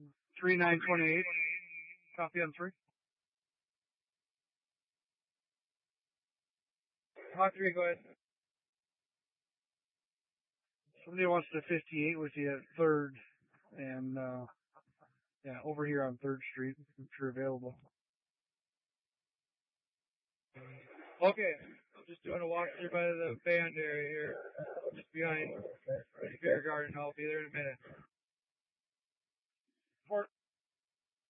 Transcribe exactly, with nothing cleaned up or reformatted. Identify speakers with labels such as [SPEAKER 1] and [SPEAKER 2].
[SPEAKER 1] three nine twenty-eight. Copy on three. On three, go ahead. Somebody wants the fifty-eight with you at third, and uh, yeah, over here on Third Street, if you're available. Okay, just doing a walk through by the band area here, just behind the beer garden. I'll be there in a minute. Port